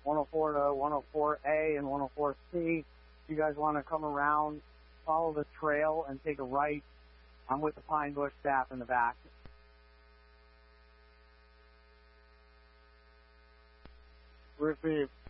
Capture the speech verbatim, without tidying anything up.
one oh four to one oh four A and one oh four C. If you guys want to come around, follow the trail and take a right. I'm with the Pine Bush staff in the back. Received.